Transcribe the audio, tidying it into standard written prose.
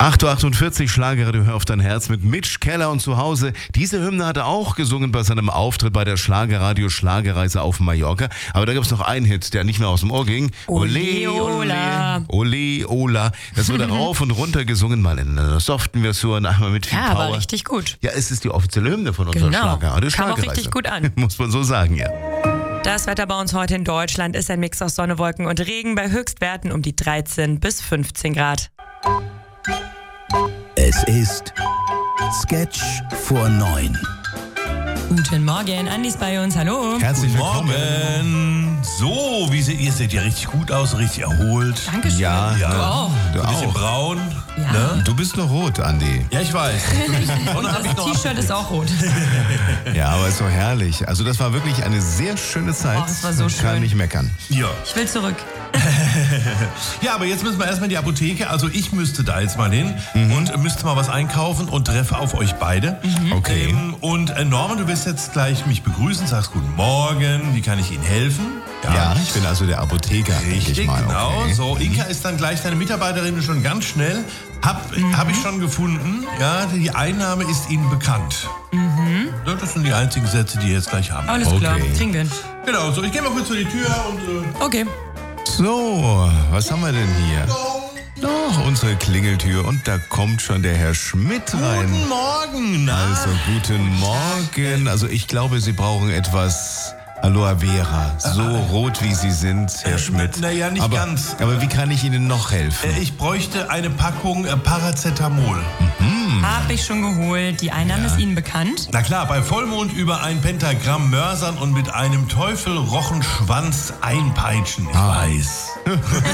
8.48 Uhr, Schlagerradio, hör auf dein Herz mit Mitch Keller und zu Hause. Diese Hymne hat er auch gesungen bei seinem Auftritt bei der Schlagerradio Schlagerreise auf Mallorca. Aber da gab es noch einen Hit, der nicht mehr aus dem Ohr ging. Ole, Ola. Ole, Ola. Das wurde rauf und runter gesungen, mal in einer soften Version, einmal mit viel Power. Ja, war richtig gut. Ja, es ist die offizielle Hymne von unserer Schlagerradio Kam auch Schlagerreise. richtig gut an. Muss man so sagen, ja. Das Wetter bei uns heute in Deutschland ist ein Mix aus Sonne, Wolken und Regen bei Höchstwerten um die 13 bis 15 Grad. Es ist Sketch vor 9. Guten Morgen, Andi ist bei uns, hallo. Herzlich willkommen. Morgen. So, ihr seht ja richtig gut aus, richtig erholt. Dankeschön. Ja, Du auch. Du Ein bisschen auch. braun. Ja. Ne? Du bist noch rot, Andi. Ja, ich weiß. Und Das T-Shirt ist auch rot. Ja, aber ist so herrlich. Also das war wirklich eine sehr schöne Zeit. Oh, das war so Ich kann schön. nicht meckern. Ja. Ich will zurück. Ja, aber jetzt müssen wir erstmal in die Apotheke. Also ich müsste da jetzt mal hin und müsste mal was einkaufen und treffe auf euch beide. Okay. Und Norman, du wirst jetzt gleich mich begrüßen, sagst guten Morgen, wie kann ich Ihnen helfen? Ja, ich bin also der Apotheker, denke ich Richtig, mal. genau. Okay. So, Inka ist dann gleich deine Mitarbeiterin schon ganz schnell. Hab ich schon gefunden. Ja, die Einnahme ist Ihnen bekannt. Ja, das sind die einzigen Sätze, die ihr jetzt gleich haben. Alles klar, Okay. kriegen wir hin. Genau, so, ich gehe mal kurz vor die Tür und... Okay. So, was haben wir denn hier? Doch, unsere Klingeltür und da kommt schon der Herr Schmidt rein. Guten Morgen. Na? Also, guten Morgen. Also, ich glaube, Sie brauchen etwas Aloe Vera. So rot, wie Sie sind, Herr Schmidt. na ja, nicht aber, ganz. Aber wie kann ich Ihnen noch helfen? Ich bräuchte eine Packung Paracetamol. Hab ich schon geholt. Die Einnahme ist Ihnen bekannt? Na klar, bei Vollmond über ein Pentagramm mörsern und mit einem Teufelrochenschwanz einpeitschen. Ich weiß.